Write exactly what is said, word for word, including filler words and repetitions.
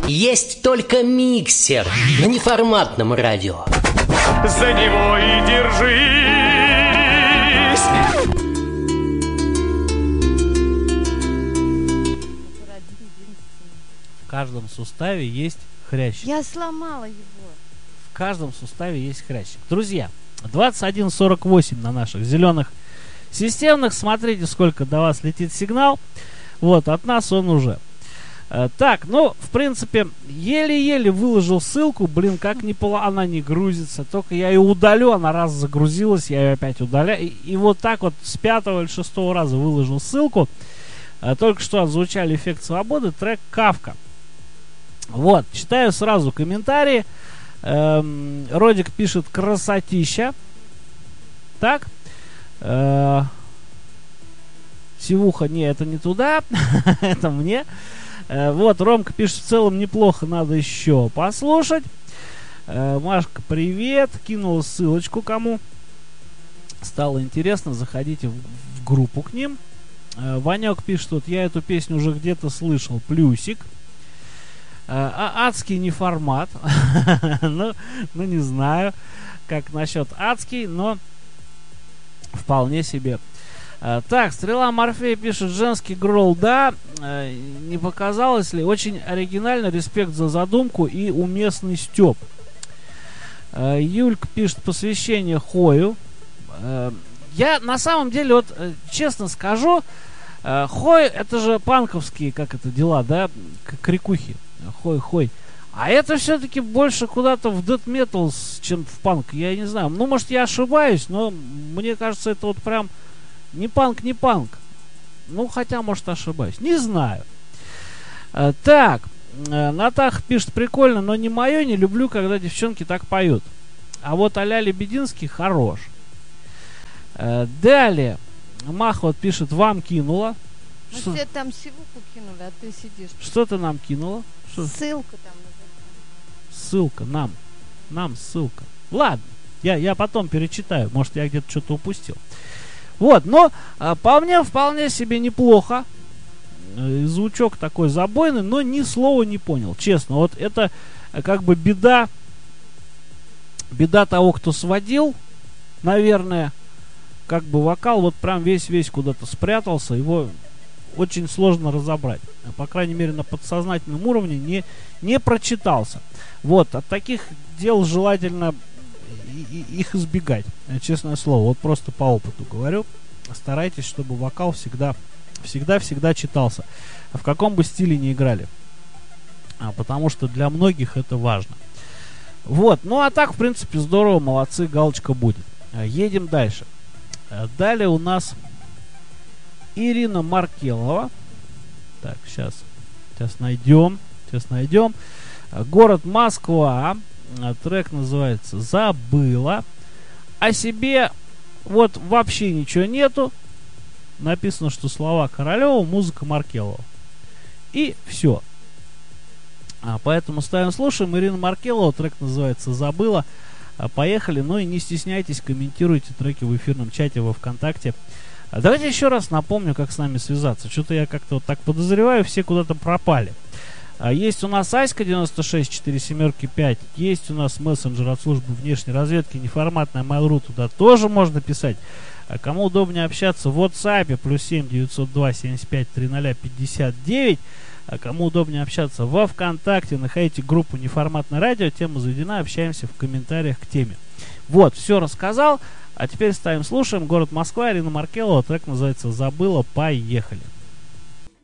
Есть только миксер на неформатном радио. За него и держись. В каждом суставе есть хрящик. Я сломала его. В каждом суставе есть хрящик. Друзья, двадцать один сорок восемь на наших зеленых системных. Смотрите, сколько до вас летит сигнал. Вот, от нас он уже. Э, так, ну, в принципе, еле-еле выложил ссылку. Блин, как не пола, она не грузится. Только я ее удалю, она раз загрузилась, я ее опять удаляю. И, и вот так вот с пятого или шестого раза выложил ссылку. Э, только что отзвучали «Эффект свободы», трек «Кавка». Вот, читаю сразу комментарии. Эм, Родик пишет «красотища». Так. Э, Сивуха, не, это не туда. Это мне. Э, вот, Ромка пишет, в целом неплохо, надо еще послушать. Э, Машка, привет. Кинула ссылочку кому. Стало интересно, заходите в, в группу к ним. Э, Ванек пишет, вот я эту песню уже где-то слышал. Плюсик. А адский не формат. ну, ну, не знаю, как насчет адский, но вполне себе. А, так, Стрела Морфея пишет, женский грол, да. А, не показалось ли? Очень оригинально, респект за задумку и уместный стёб. А, Юлька пишет, посвящение Хою. А, я на самом деле, вот честно скажу, а, Хой это же панковские, как это дела, да, крикухи. Хой-хой. А это все-таки больше куда-то в дэт метал, чем в панк. Я не знаю. Ну, может, я ошибаюсь, но мне кажется, это вот прям не панк, не панк. Ну, хотя, может, ошибаюсь. Не знаю. А, так. Натаха пишет, прикольно, но не мое. Не люблю, когда девчонки так поют. А вот а-ля Лебединский хорош. А, далее. Маха вот пишет, вам кинула. Мы Что? тебе там сивуху кинули, а ты сидишь. Что ты нам кинула? Что? Ссылка там. Ссылка нам. Нам ссылка. Ладно, я, я потом перечитаю. Может, я где-то что-то упустил. Вот, но а, по мне вполне себе неплохо. Э, звучок такой забойный, но ни слова не понял. Честно, вот это э, как бы беда. Беда того, кто сводил, наверное. Как бы вокал вот прям весь-весь куда-то спрятался. Его очень сложно разобрать. По крайней мере, на подсознательном уровне не, не прочитался. Вот, от таких дел желательно и, и, их избегать. Честное слово, вот просто по опыту говорю. Старайтесь, чтобы вокал всегда, всегда-всегда читался. В каком бы стиле ни играли. А, потому что для многих это важно. Вот, ну а так, в принципе, здорово, молодцы, галочка будет. Едем дальше. Далее у нас Ирина Маркелова. Так, сейчас, сейчас найдем, сейчас найдем. Город Москва. Трек называется «Забыла». О себе вот вообще ничего нету. Написано, что слова Королева, музыка Маркелова. И все. А, поэтому ставим, слушаем. Ирина Маркелова, трек называется «Забыла». А, поехали. Ну и не стесняйтесь, комментируйте треки в эфирном чате во ВКонтакте. А давайте еще раз напомню, как с нами связаться. Что-то я как-то вот так подозреваю, все куда-то пропали. А, есть у нас Аська девяносто шесть четыре семь пять. Есть у нас мессенджер от службы внешней разведки, неформатная Mail.ru, туда тоже можно писать. А кому удобнее общаться в WhatsApp, плюс семь девятьсот два семьдесят пять тридцать пятьдесят девять. А кому удобнее общаться во ВКонтакте, находите группу «Неформатное радио», тема заведена, общаемся в комментариях к теме. Вот, все рассказал. А теперь ставим, слушаем. Город Москва, Ирина Маркелова. Трек называется «Забыла». Поехали.